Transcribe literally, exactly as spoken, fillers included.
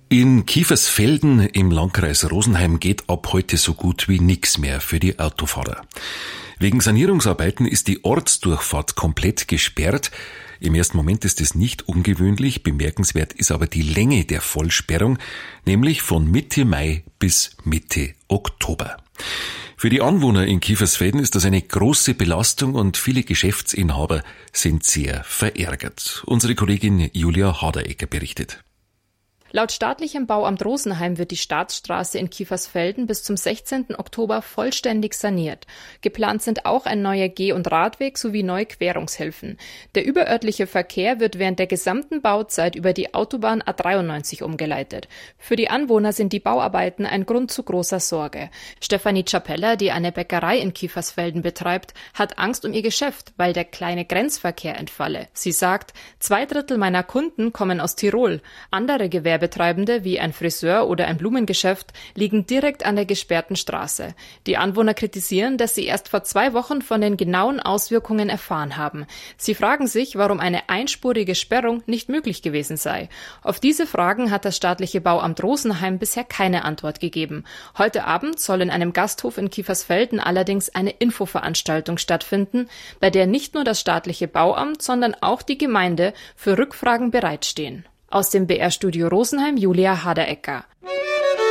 In Kiefersfelden im Landkreis Rosenheim geht ab heute so gut wie nichts mehr für die Autofahrer. Wegen Sanierungsarbeiten ist die Ortsdurchfahrt komplett gesperrt. Im ersten Moment ist es nicht ungewöhnlich, bemerkenswert ist aber die Länge der Vollsperrung, nämlich von Mitte Mai bis Mitte Oktober. Für die Anwohner in Kiefersfelden ist das eine große Belastung und viele Geschäftsinhaber sind sehr verärgert. Unsere Kollegin Julia Haderecker berichtet. Laut staatlichem Bauamt Rosenheim wird die Staatsstraße in Kiefersfelden bis zum sechzehnten Oktober vollständig saniert. Geplant sind auch ein neuer Geh- und Radweg sowie neue Querungshilfen. Der überörtliche Verkehr wird während der gesamten Bauzeit über die Autobahn A dreiundneunzig umgeleitet. Für die Anwohner sind die Bauarbeiten ein Grund zu großer Sorge. Stefanie Chapella, die eine Bäckerei in Kiefersfelden betreibt, hat Angst um ihr Geschäft, weil der kleine Grenzverkehr entfalle. Sie sagt, zwei Drittel meiner Kunden kommen aus Tirol. Andere Gewerbe Betreibende wie ein Friseur oder ein Blumengeschäft liegen direkt an der gesperrten Straße. Die Anwohner kritisieren, dass sie erst vor zwei Wochen von den genauen Auswirkungen erfahren haben. Sie fragen sich, warum eine einspurige Sperrung nicht möglich gewesen sei. Auf diese Fragen hat das staatliche Bauamt Rosenheim bisher keine Antwort gegeben. Heute Abend soll in einem Gasthof in Kiefersfelden allerdings eine Infoveranstaltung stattfinden, bei der nicht nur das staatliche Bauamt, sondern auch die Gemeinde für Rückfragen bereitstehen. Aus dem B R-Studio Rosenheim, Julia Haderecker.